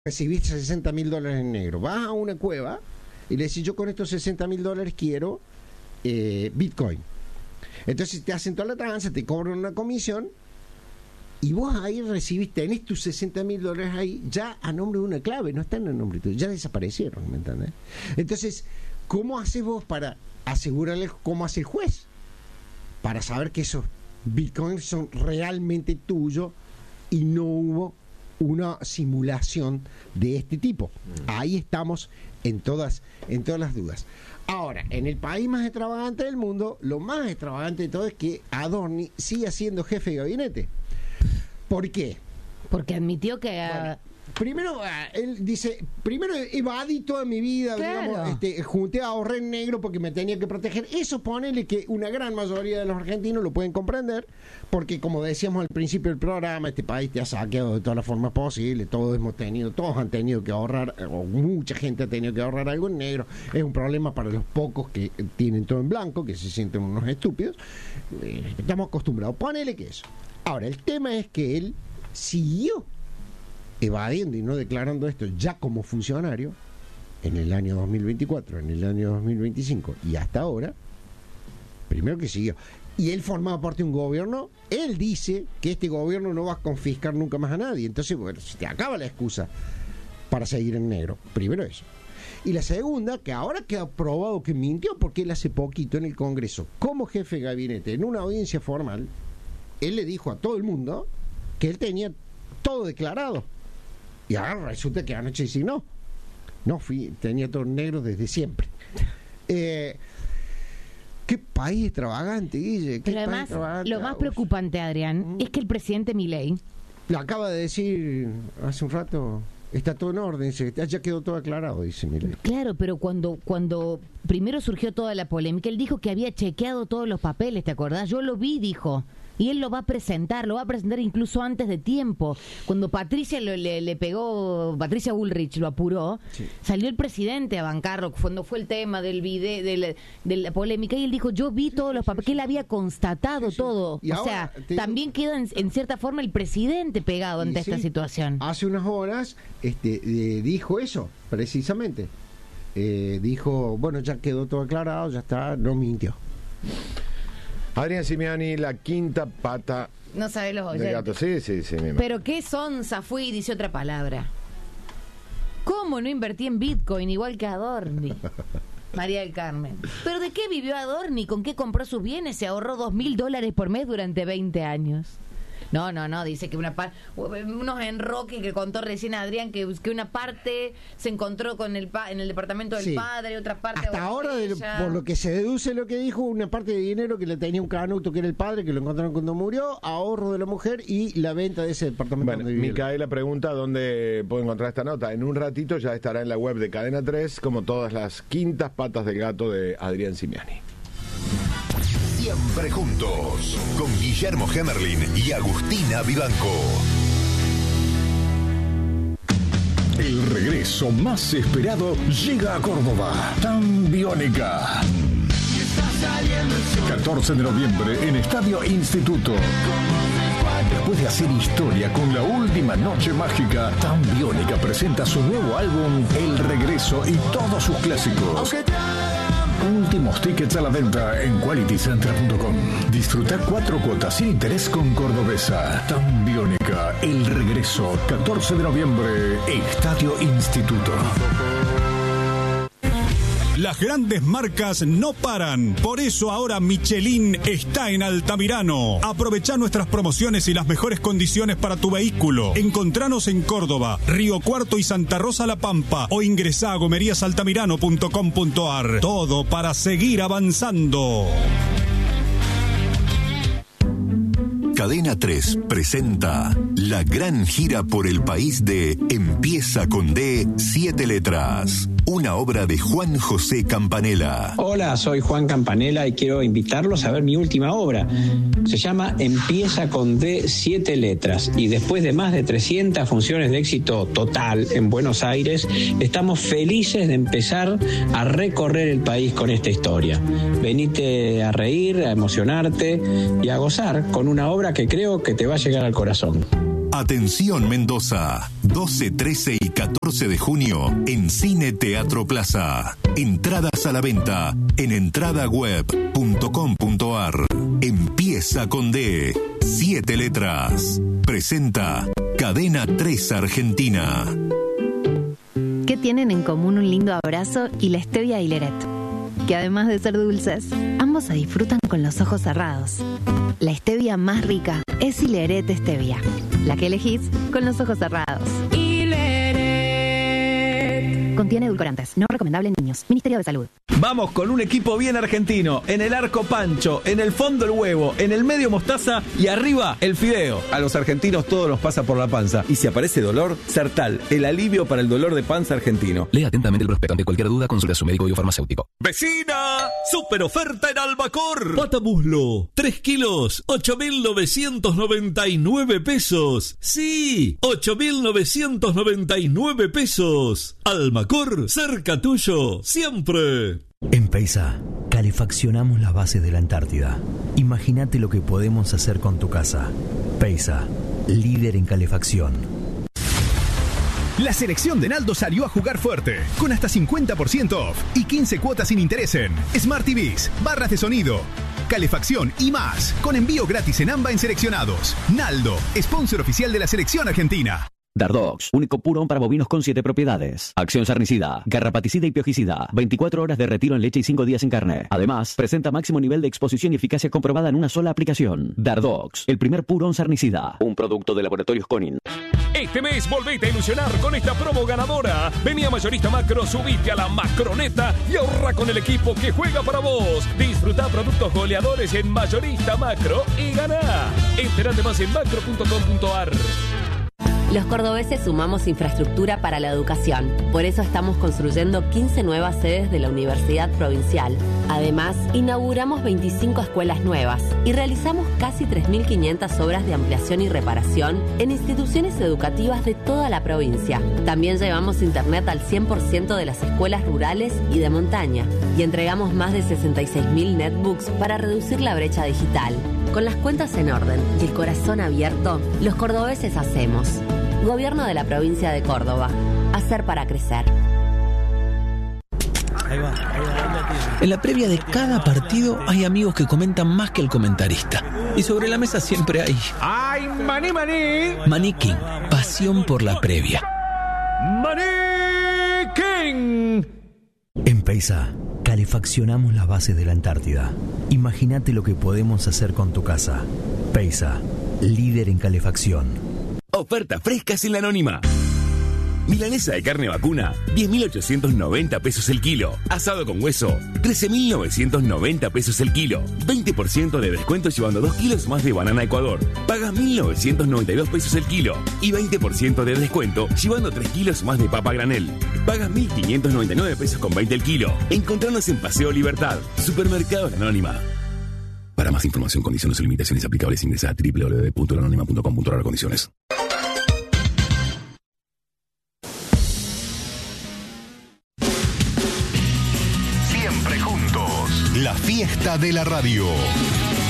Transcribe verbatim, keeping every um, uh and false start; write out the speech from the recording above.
recibiste sesenta mil dólares en negro. Vas a una cueva y le decís, yo con estos sesenta mil dólares quiero eh, Bitcoin. Entonces te hacen toda la tranza, te cobran una comisión y vos ahí recibiste, tenés tus sesenta mil dólares ahí ya a nombre de una clave, no están a nombre tuyo, ya desaparecieron, ¿me entendés? Entonces, ¿cómo haces vos para asegurarle cómo hace el juez? Para saber que esos Bitcoins son realmente tuyos y no hubo una simulación de este tipo. Ahí estamos en todas, en todas las dudas. Ahora, en el país más extravagante del mundo, lo más extravagante de todo es que Adorni sigue siendo jefe de gabinete. ¿Por qué? Porque admitió que... Bueno, primero, él dice, primero evadí toda mi vida, claro. digamos, este, junté, ahorré en negro porque me tenía que proteger. Eso ponele que una gran mayoría de los argentinos lo pueden comprender, porque como decíamos al principio del programa, este país te ha saqueado de todas las formas posibles, todos hemos tenido, todos han tenido que ahorrar, o mucha gente ha tenido que ahorrar algo en negro. Es un problema para los pocos que tienen todo en blanco, que se sienten unos estúpidos. Estamos acostumbrados, ponele que eso. Ahora, el tema es que él siguió evadiendo y no declarando esto ya como funcionario en el año dos mil veinticuatro, en el año dos mil veinticinco y hasta ahora. Primero que siguió, y él formaba parte de un gobierno, él dice que este gobierno no va a confiscar nunca más a nadie, entonces bueno, se te acaba la excusa para seguir en negro. Primero eso. Y la segunda, que ahora queda probado que mintió, porque él hace poquito en el Congreso, como jefe de gabinete, en una audiencia formal, él le dijo a todo el mundo que él tenía todo declarado. Y ahora resulta que anoche dice, no, no fui, tenía todo negro desde siempre. Eh, qué país extravagante, Guille. Qué Pero además, extravagante, lo más preocupante, Adrián, ¿Mm? es que el presidente Milei lo acaba de decir hace un rato, está todo en orden, ya quedó todo aclarado, dice Milei. Claro, pero cuando, cuando primero surgió toda la polémica, él dijo que había chequeado todos los papeles, ¿te acordás? Yo lo vi, dijo. Y él lo va a presentar, lo va a presentar incluso antes de tiempo. Cuando Patricia lo, le, le pegó, Patricia Bullrich lo apuró, sí. Salió el presidente a bancarlo cuando fue el tema del video, de la, de la polémica, y él dijo, yo vi todos los papeles, que él había constatado sí, sí. todo. Y o sea, te... también queda en, en cierta forma el presidente pegado ante sí, esta situación. Hace unas horas este, eh, dijo eso, precisamente. Eh, dijo, bueno, ya quedó todo aclarado, ya está, no mintió. Adrián Simiani, la quinta pata. No sabe los oyentes. Gato. Sí, sí, sí. Pero qué sonsa fui y dice otra palabra. ¿Cómo no invertí en Bitcoin igual que Adorni? María del Carmen. ¿Pero de qué vivió Adorni? ¿Con qué compró sus bienes? Se ahorró dos mil dólares por mes durante veinte años. No, no, no, dice que una parte, unos enroques que contó recién Adrián, que, que una parte se encontró con el pa en el departamento del sí. padre, otra parte... Hasta ahora, de, por lo que se deduce lo que dijo, una parte de dinero que le tenía un canuto que era el padre, que lo encontraron cuando murió, ahorro de la mujer y la venta de ese departamento. Bueno, Micaela pregunta dónde puedo encontrar esta nota. En un ratito ya estará en la web de Cadena tres, como todas las quintas patas del gato de Adrián Simiani. Siempre juntos, con Guillermo Hemerlin y Agustina Vivanco. El regreso más esperado llega a Córdoba. Tan Biónica. catorce de noviembre en Estadio Instituto. Después de hacer historia con la última noche mágica, Tan Biónica presenta su nuevo álbum El Regreso y todos sus clásicos. Últimos tickets a la venta en quality center punto com. Disfruta cuatro cuotas sin interés con Cordobesa. Tan Biónica, El Regreso, catorce de noviembre, Estadio Instituto. Las grandes marcas no paran. Por eso ahora Michelin está en Altamirano. Aprovechá nuestras promociones y las mejores condiciones para tu vehículo. Encontranos en Córdoba, Río Cuarto y Santa Rosa La Pampa o ingresá a gomerías altamirano punto com punto ar. Todo para seguir avanzando. Cadena tres presenta la gran gira por el país de Empieza con D, siete letras. Una obra de Juan José Campanella. Hola, soy Juan Campanella y quiero invitarlos a ver mi última obra. Se llama Empieza con D, siete letras. Y después de más de trescientas funciones de éxito total en Buenos Aires, estamos felices de empezar a recorrer el país con esta historia. Venite a reír, a emocionarte y a gozar con una obra que creo que te va a llegar al corazón. Atención Mendoza, doce, trece y catorce de junio en Cine Teatro Plaza. Entradas a la venta en entrada web punto com punto ar. Empieza con D, siete letras. Presenta Cadena tres Argentina. ¿Qué tienen en común un lindo abrazo y la stevia Hileret? Que además de ser dulces, ambos se disfrutan con los ojos cerrados. La stevia más rica es Hileret Stevia, la que elegís con los ojos cerrados. Hileret. Contiene edulcorantes, no recomendable en niños. Ministerio de Salud. Vamos con un equipo bien argentino. En el arco pancho, en el fondo el huevo, en el medio mostaza y arriba el fideo. A los argentinos todo nos pasa por la panza. Y si aparece dolor, Sertal, el alivio para el dolor de panza argentino. Lea atentamente el prospecto. Ante cualquier duda, consulta a su médico y o farmacéutico. ¡Vecina! ¡Super oferta en Albacor! Pata muslo, tres kilos, ocho mil novecientos noventa y nueve pesos. ¡Sí! ocho mil novecientos noventa y nueve pesos. Albacor, cerca tuyo, siempre. En Peisa, calefaccionamos las bases de la Antártida. Imagínate lo que podemos hacer con tu casa. Peisa, líder en calefacción. La selección de Naldo salió a jugar fuerte, con hasta cincuenta por ciento off y quince cuotas sin interés en Smart T Vs, barras de sonido, calefacción y más, con envío gratis en AMBA en seleccionados. Naldo, sponsor oficial de la selección argentina. Dardox, único purón para bovinos con siete propiedades. Acción sarnicida, garrapaticida y piojicida. veinticuatro horas de retiro en leche y cinco días en carne. Además, presenta máximo nivel de exposición y eficacia comprobada en una sola aplicación. Dardox, el primer purón sarnicida. Un producto de Laboratorios Conin. Este mes volvete a ilusionar con esta promo ganadora. Vení a Mayorista Macro, subite a la Macroneta y ahorra con el equipo que juega para vos. Disfruta productos goleadores en Mayorista Macro y ganá. Entérate más en macro punto com punto ar. Los cordobeses sumamos infraestructura para la educación. Por eso estamos construyendo quince nuevas sedes de la Universidad Provincial. Además, inauguramos veinticinco escuelas nuevas y realizamos casi tres mil quinientas obras de ampliación y reparación en instituciones educativas de toda la provincia. También llevamos internet al cien por ciento de las escuelas rurales y de montaña. Y entregamos más de sesenta y seis mil netbooks para reducir la brecha digital. Con las cuentas en orden y el corazón abierto, los cordobeses hacemos. Gobierno de la provincia de Córdoba. Hacer para crecer. Ahí va, ahí va. En la previa de cada partido hay amigos que comentan más que el comentarista. Y sobre la mesa siempre hay... ¡Ay, maní, maní! Maní King, pasión por la previa. ¡Maní King! En Peisa, calefaccionamos las bases de la Antártida. Imagínate lo que podemos hacer con tu casa. Peisa, líder en calefacción. Ofertas frescas en la Anónima. Milanesa de carne vacuna, diez mil ochocientos noventa pesos el kilo. Asado con hueso, trece mil novecientos noventa pesos el kilo. veinte por ciento de descuento llevando dos kilos más de banana Ecuador. Pagas mil novecientos noventa y dos pesos el kilo. Y veinte por ciento de descuento llevando tres kilos más de papa granel. Pagas mil quinientos noventa y nueve pesos con veinte el kilo. Encontrarnos en Paseo Libertad, Supermercado La Anónima. Para más información, condiciones y limitaciones aplicables, ingresa a doble u doble u doble u punto la anónima punto com punto ar condiciones. Siempre juntos. La fiesta de la radio.